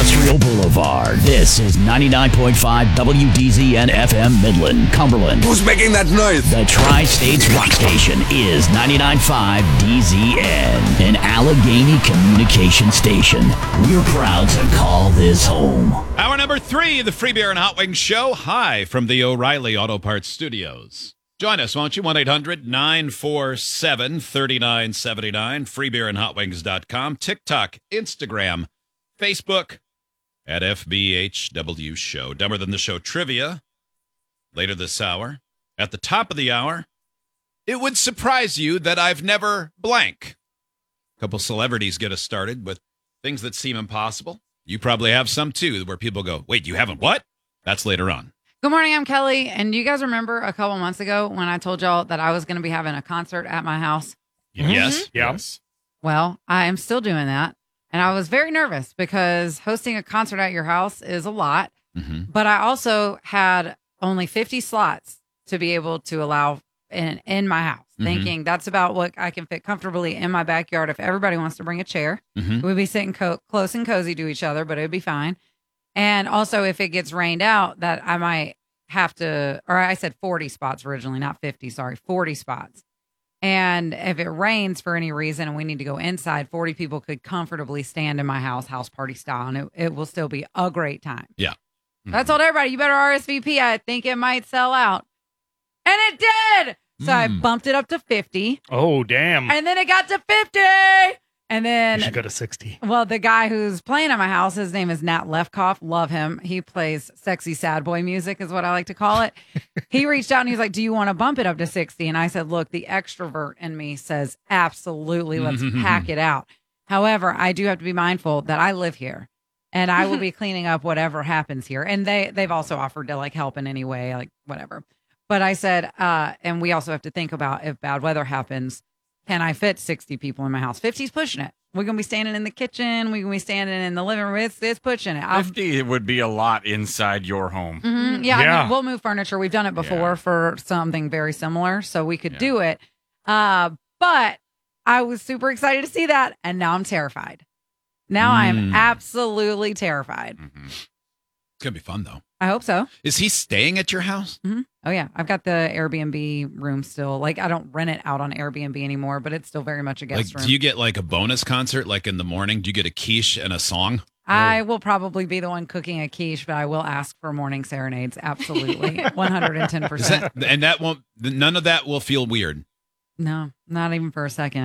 Industrial Boulevard. This is 99.5 WDZN FM Midland, Cumberland. Who's making that noise? The Tri-States Rock Station is 99.5 DZN, an Allegheny communication station. We're proud to call this home. Hour number 3, the Free Beer and Hot Wings Show. Hi from the O'Reilly Auto Parts Studios. Join us, won't you? 1-800-947-3979. FreeBeerandHotWings.com. TikTok, Instagram, Facebook at FBHW Show. Dumber Than the Show trivia later this hour. At the top of the hour, it would surprise you that I've never blank. A couple celebrities get us started with things that seem impossible. You probably have some, too, where people go, wait, you haven't what? That's later on. Good morning, I'm Kelly. And do you guys remember a couple months ago when I told y'all that I was going to be having a concert at my house? Yes. Yes. Well, I am still doing that. And I was very nervous because hosting a concert at your house is a lot. Mm-hmm. But I also had only 50 slots to be able to allow in my house, thinking that's about what I can fit comfortably in my backyard. If everybody wants to bring a chair, we'd be sitting close and cozy to each other, but it would be fine. And also, if it gets rained out, that I might have to, or I said 40 spots originally, not 50, sorry, 40 spots. And if it rains for any reason and we need to go inside, 40 people could comfortably stand in my house party style, and it will still be a great time. Yeah. I told everybody, you better RSVP. I think it might sell out. And it did. So I bumped it up to 50. Oh, damn. And then it got to 50. And then You should go to 60. well, the guy who's playing at my house, his name is Nat Lefkoff. Love him. He plays sexy sad boy music is what I like to call it. He reached out and he's like, do you want to bump it up to 60? And I said, look, the extrovert in me says, absolutely, let's pack it out. However, I do have to be mindful that I live here and I will be cleaning up whatever happens here. And they've also offered to like help in any way, like whatever. But I said, and we also have to think about if bad weather happens, can I fit 60 people in my house? 50's pushing it. We're going to be standing in the kitchen. We're going to be standing in the living room. It's pushing it. 50 would be a lot inside your home. Yeah, I Yeah. mean, we'll move furniture. We've done it before for something very similar, so we could Yeah. do it. But I was super excited to see that, and now I'm terrified. Now I am absolutely terrified. It's going to be fun, though. I hope so. Is he staying at your house? Oh, yeah. I've got the Airbnb room still. Like, I don't rent it out on Airbnb anymore, but it's still very much a guest room. Do you get like a bonus concert, like in the morning? Do you get a quiche and a song? I will probably be the one cooking a quiche, but I will ask for morning serenades. Absolutely. 110%. And that won't, none of that will feel weird. No, not even for a second.